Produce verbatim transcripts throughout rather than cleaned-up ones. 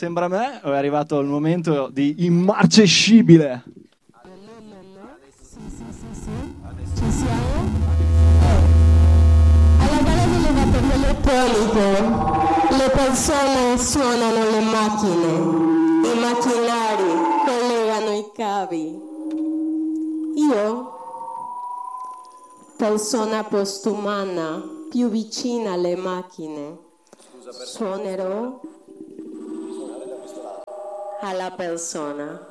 sembra a me, o è arrivato il momento di immarcescibile? Ci siamo? Alla gara delle batterie elettroniche le persone suonano le macchine, i macchinari collegano i cavi. Io, persona postumana più vicina alle macchine, suonerò alla persona.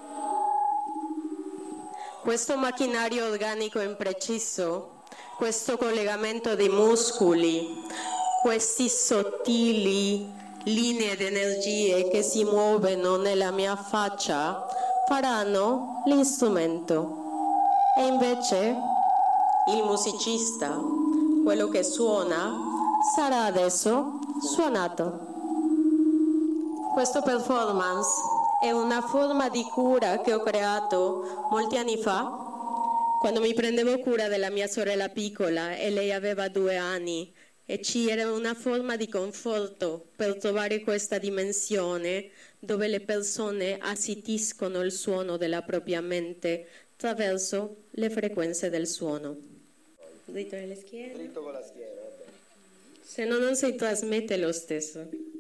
Questo macchinario organico impreciso, questo collegamento di muscoli, questi sottili linee di energie che si muovono nella mia faccia faranno l'instrumento. E invece il musicista, quello che suona, sarà adesso suonato. Questa performance è una forma di cura che ho creato molti anni fa, quando mi prendevo cura della mia sorella piccola e lei aveva due anni, e ci era una forma di conforto per trovare questa dimensione dove le persone assistiscono il suono della propria mente attraverso le frequenze del suono. Dritto nelle schiene. Dritto con la schiena, vabbè. Se no non si trasmette lo stesso.